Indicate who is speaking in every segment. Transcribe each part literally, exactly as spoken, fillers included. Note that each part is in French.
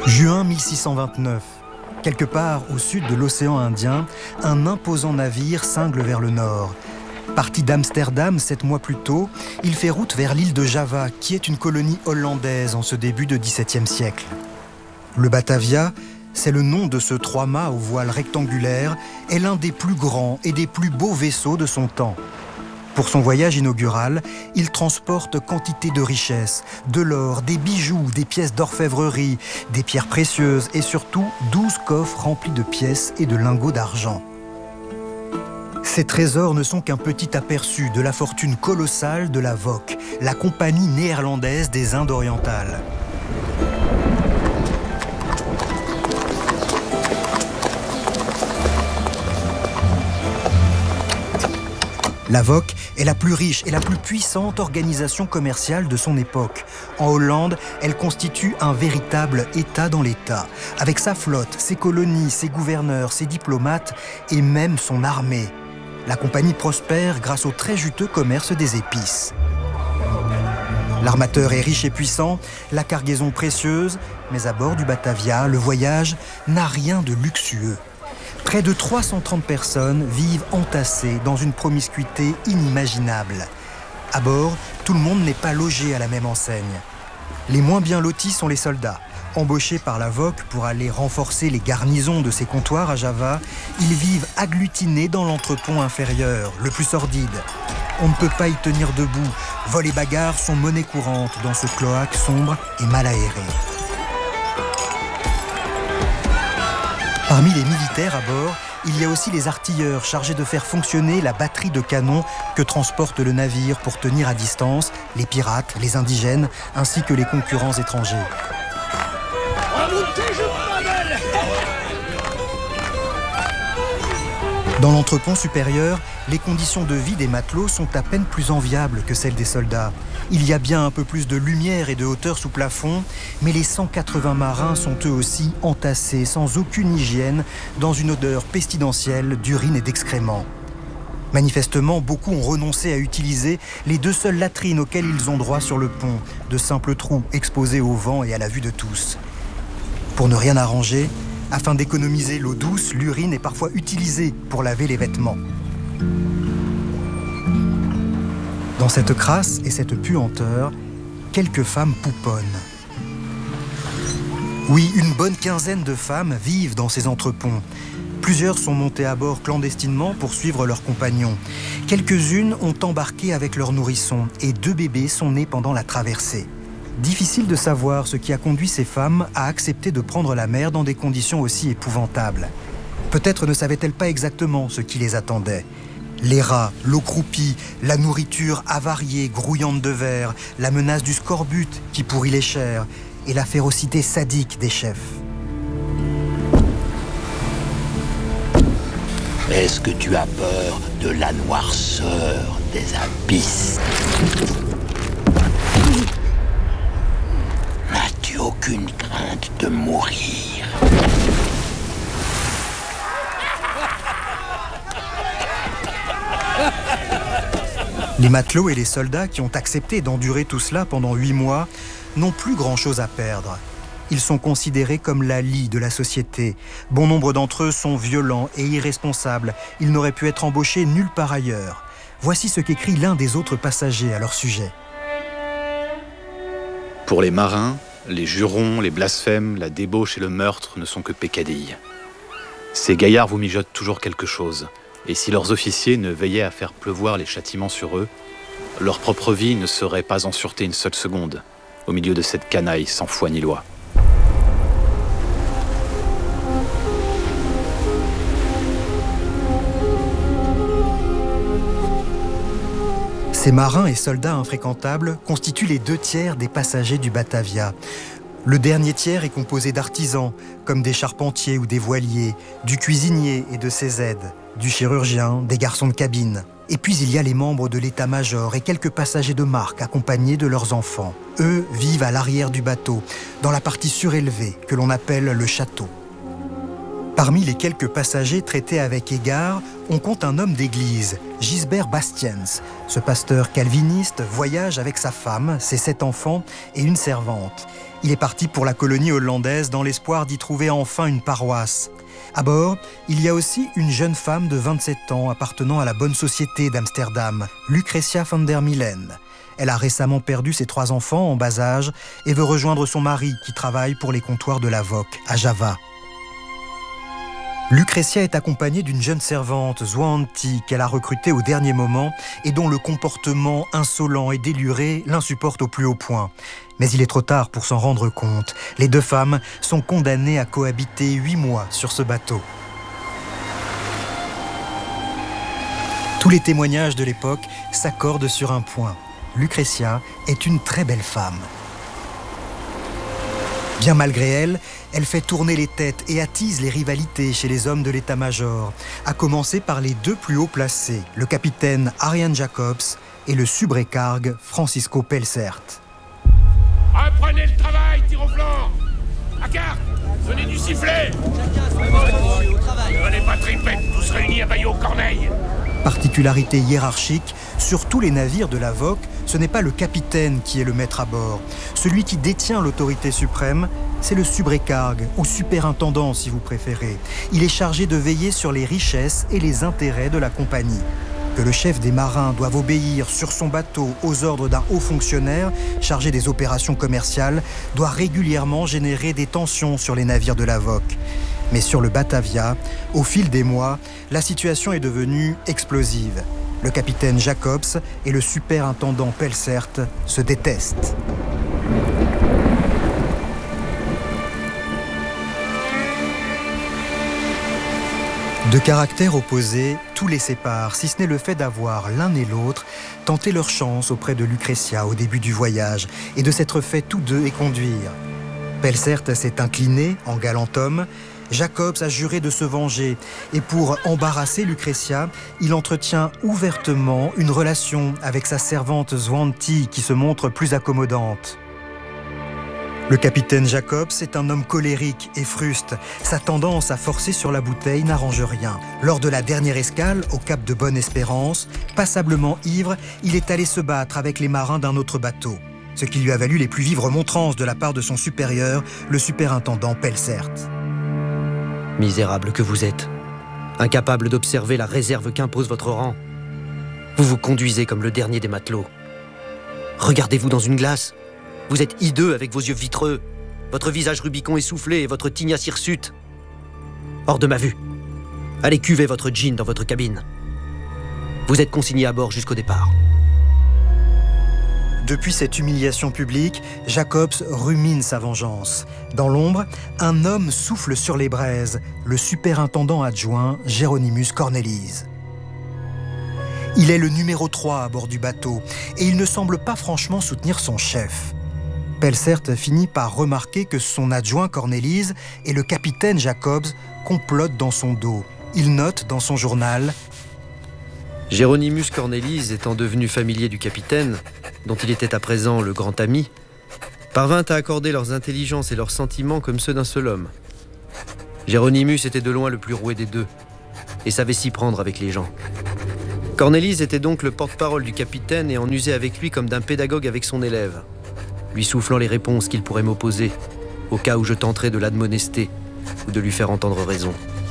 Speaker 1: Juin mille six cent vingt-neuf. Quelque part au sud de l'océan Indien, un imposant navire cingle vers le nord. Parti d'Amsterdam sept mois plus tôt, il fait route vers l'île de Java, qui est une colonie hollandaise en ce début de dix-septième siècle. Le Batavia, c'est le nom de ce trois-mâts aux voiles rectangulaires, est l'un des plus grands et des plus beaux vaisseaux de son temps. Pour son voyage inaugural, il transporte quantité de richesses, de l'or, des bijoux, des pièces d'orfèvrerie, des pierres précieuses et surtout douze coffres remplis de pièces et de lingots d'argent. Ces trésors ne sont qu'un petit aperçu de la fortune colossale de la V O C, la compagnie néerlandaise des Indes orientales. La V O C est la plus riche et la plus puissante organisation commerciale de son époque. En Hollande, elle constitue un véritable État dans l'État, avec sa flotte, ses colonies, ses gouverneurs, ses diplomates et même son armée. La compagnie prospère grâce au très juteux commerce des épices. L'armateur est riche et puissant, la cargaison précieuse, mais à bord du Batavia, le voyage n'a rien de luxueux. Près de trois cent trente personnes vivent entassées dans une promiscuité inimaginable. À bord, tout le monde n'est pas logé à la même enseigne. Les moins bien lotis sont les soldats. Embauchés par la V O C pour aller renforcer les garnisons de ses comptoirs à Java, ils vivent agglutinés dans l'entrepont inférieur, le plus sordide. On ne peut pas y tenir debout. Vols et bagarres sont monnaie courante dans ce cloaque sombre et mal aéré. Parmi les militaires à bord, il y a aussi les artilleurs chargés de faire fonctionner la batterie de canons que transporte le navire pour tenir à distance les pirates, les indigènes, ainsi que les concurrents étrangers. Dans l'entrepont supérieur, les conditions de vie des matelots sont à peine plus enviables que celles des soldats. Il y a bien un peu plus de lumière et de hauteur sous plafond, mais les cent quatre-vingts marins sont eux aussi entassés, sans aucune hygiène, dans une odeur pestilentielle d'urine et d'excréments. Manifestement, beaucoup ont renoncé à utiliser les deux seules latrines auxquelles ils ont droit sur le pont, de simples trous exposés au vent et à la vue de tous. Pour ne rien arranger, afin d'économiser l'eau douce, l'urine est parfois utilisée pour laver les vêtements. Dans cette crasse et cette puanteur, quelques femmes pouponnent. Oui, une bonne quinzaine de femmes vivent dans ces entreponts. Plusieurs sont montées à bord clandestinement pour suivre leurs compagnons. Quelques-unes ont embarqué avec leurs nourrissons et deux bébés sont nés pendant la traversée. Difficile de savoir ce qui a conduit ces femmes à accepter de prendre la mer dans des conditions aussi épouvantables. Peut-être ne savaient-elles pas exactement ce qui les attendait. Les rats, l'eau croupie, la nourriture avariée, grouillante de verre, la menace du scorbut qui pourrit les chairs et la férocité sadique des chefs.
Speaker 2: Est-ce que tu as peur de la noirceur des abysses ? N'as-tu aucune crainte de mourir ?
Speaker 1: Les matelots et les soldats qui ont accepté d'endurer tout cela pendant huit mois n'ont plus grand-chose à perdre. Ils sont considérés comme la lie de la société. Bon nombre d'entre eux sont violents et irresponsables. Ils n'auraient pu être embauchés nulle part ailleurs. Voici ce qu'écrit l'un des autres passagers à leur sujet.
Speaker 3: Pour les marins, les jurons, les blasphèmes, la débauche et le meurtre ne sont que peccadilles. Ces gaillards vous mijotent toujours quelque chose. Et si leurs officiers ne veillaient à faire pleuvoir les châtiments sur eux, leur propre vie ne serait pas en sûreté une seule seconde, au milieu de cette canaille sans foi ni loi.
Speaker 1: Ces marins et soldats infréquentables constituent les deux tiers des passagers du Batavia. Le dernier tiers est composé d'artisans, comme des charpentiers ou des voiliers, du cuisinier et de ses aides, du chirurgien, des garçons de cabine. Et puis il y a les membres de l'état-major et quelques passagers de marque accompagnés de leurs enfants. Eux vivent à l'arrière du bateau, dans la partie surélevée que l'on appelle le château. Parmi les quelques passagers traités avec égard, on compte un homme d'église, Gisbert Bastiens. Ce pasteur calviniste voyage avec sa femme, ses sept enfants et une servante. Il est parti pour la colonie hollandaise dans l'espoir d'y trouver enfin une paroisse. À bord, il y a aussi une jeune femme de vingt-sept ans appartenant à la bonne société d'Amsterdam, Lucretia van der Milen. Elle a récemment perdu ses trois enfants en bas âge et veut rejoindre son mari qui travaille pour les comptoirs de la V O C à Java. Lucretia est accompagnée d'une jeune servante, Zwanti, qu'elle a recrutée au dernier moment et dont le comportement insolent et déluré l'insupporte au plus haut point. Mais il est trop tard pour s'en rendre compte. Les deux femmes sont condamnées à cohabiter huit mois sur ce bateau. Tous les témoignages de l'époque s'accordent sur un point. Lucretia est une très belle femme. Bien malgré elle, elle fait tourner les têtes et attise les rivalités chez les hommes de l'état-major, à commencer par les deux plus haut placés, le capitaine Arjan Jacobs et le subrécargue Francisco Pelsaert.
Speaker 4: Reprenez le travail, tir au flanc. À carte, donnez du sifflet. Donnez pas tripette, tous réunis à Bayeux-Corneille.
Speaker 1: Particularité hiérarchique, sur tous les navires de la V O C, ce n'est pas le capitaine qui est le maître à bord. Celui qui détient l'autorité suprême, c'est le subrécargue, ou superintendant si vous préférez. Il est chargé de veiller sur les richesses et les intérêts de la compagnie. Que le chef des marins doive obéir sur son bateau aux ordres d'un haut fonctionnaire chargé des opérations commerciales doit régulièrement générer des tensions sur les navires de la V O C. Mais sur le Batavia, au fil des mois, la situation est devenue explosive. Le capitaine Jacobs et le superintendant Pelsaert se détestent. De caractères opposés, tout les sépare, si ce n'est le fait d'avoir l'un et l'autre tenté leur chance auprès de Lucretia au début du voyage et de s'être fait tous deux éconduire. Pelsaert s'est incliné en galant homme. Jacobs a juré de se venger et pour embarrasser Lucretia, il entretient ouvertement une relation avec sa servante Zwanti qui se montre plus accommodante. Le capitaine Jacobs est un homme colérique et fruste. Sa tendance à forcer sur la bouteille n'arrange rien. Lors de la dernière escale, au cap de Bonne-Espérance, passablement ivre, il est allé se battre avec les marins d'un autre bateau, ce qui lui a valu les plus vives remontrances de la part de son supérieur, le superintendant Pelsaert.
Speaker 5: Misérable que vous êtes, incapable d'observer la réserve qu'impose votre rang. Vous vous conduisez comme le dernier des matelots. Regardez-vous dans une glace. Vous êtes hideux avec vos yeux vitreux, votre visage Rubicon essoufflé et votre tignasse hirsute. Hors de ma vue. Allez cuver votre gin dans votre cabine. Vous êtes consigné à bord jusqu'au départ.
Speaker 1: Depuis cette humiliation publique, Jacobs rumine sa vengeance. Dans l'ombre, un homme souffle sur les braises, le superintendant adjoint Géronymus Cornelis. Il est le numéro trois à bord du bateau et il ne semble pas franchement soutenir son chef. Pelsaert finit par remarquer que son adjoint Cornelis et le capitaine Jacobs complotent dans son dos. Il note dans son journal «
Speaker 5: Géronymus Cornelis, étant devenu familier du capitaine, dont il était à présent le grand ami, parvint à accorder leurs intelligences et leurs sentiments comme ceux d'un seul homme. Géronymus était de loin le plus roué des deux, et savait s'y prendre avec les gens. Cornelis était donc le porte-parole du capitaine et en usait avec lui comme d'un pédagogue avec son élève, lui soufflant les réponses qu'il pourrait m'opposer, au cas où je tenterais de l'admonester ou de lui faire entendre raison.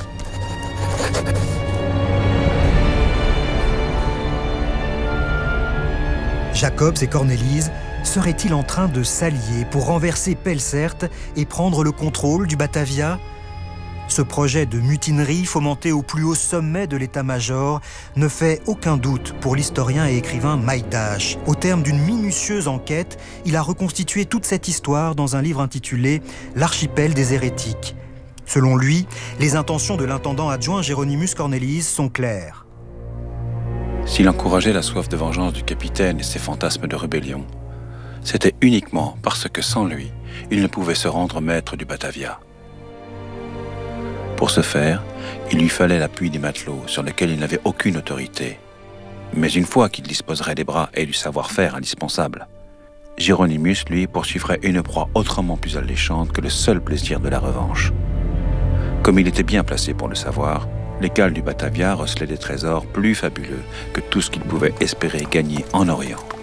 Speaker 1: Jacobs et Cornelis seraient-ils en train de s'allier pour renverser Pelsaert et prendre le contrôle du Batavia ? Ce projet de mutinerie fomenté au plus haut sommet de l'état-major ne fait aucun doute pour l'historien et écrivain Maïdash. Au terme d'une minutieuse enquête, il a reconstitué toute cette histoire dans un livre intitulé « L'archipel des hérétiques ». Selon lui, les intentions de l'intendant adjoint Géronymus Cornelis sont claires.
Speaker 6: S'il encourageait la soif de vengeance du capitaine et ses fantasmes de rébellion, c'était uniquement parce que sans lui, il ne pouvait se rendre maître du Batavia. Pour ce faire, il lui fallait l'appui des matelots sur lesquels il n'avait aucune autorité. Mais une fois qu'il disposerait des bras et du savoir-faire indispensable, Géronymus, lui, poursuivrait une proie autrement plus alléchante que le seul plaisir de la revanche. Comme il était bien placé pour le savoir, les cales du Batavia recelaient des trésors plus fabuleux que tout ce qu'il pouvait espérer gagner en Orient.